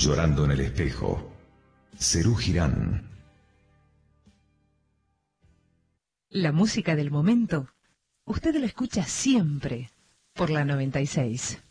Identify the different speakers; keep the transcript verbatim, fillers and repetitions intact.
Speaker 1: Llorando en el espejo, Serú Girán.
Speaker 2: La música del momento, usted la escucha siempre por la noventa y seis.